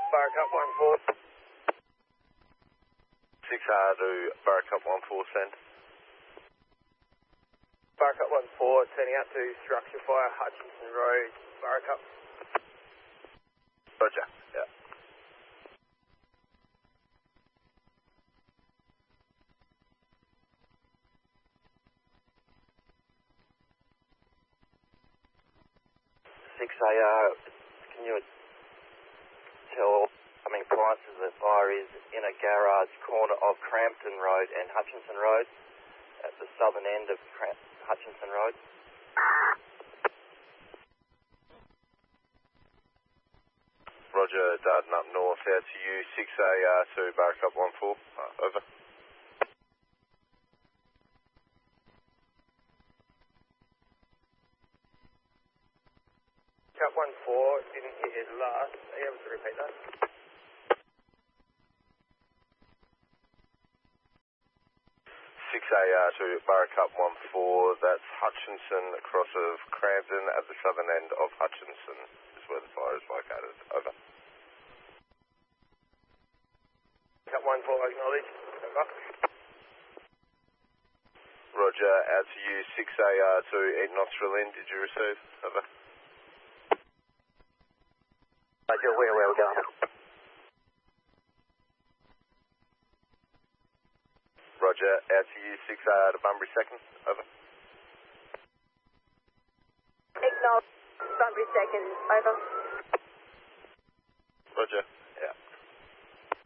Baracup 1-4. 6R to Baracup 1-4, send. Baracup 1-4, turning out to structure fire, Hutchinson Road, Baracup. Roger, yeah. Can you tell how many prices the fire is in a garage corner of Crampton Road and Hutchinson Road at the southern end of Hutchinson Road? Roger, Darden up north, out to you, 6AR to Baracup 1-4, over. Cup 1-4, didn't hear you last. Are you able to repeat that? 6AR to Baracup 1-4, that's Hutchinson across of Crampton at the southern end of Hutchinson is where the fire is located, over. Cup 1-4, acknowledged, over. Roger, out to you, 6AR to Eton Austral Inn, did you receive, over? Roger, where are we going? Roger, out to you, 6AR to Bunbury 2nd, over. Acknowledged, Bunbury 2nd, over. Roger.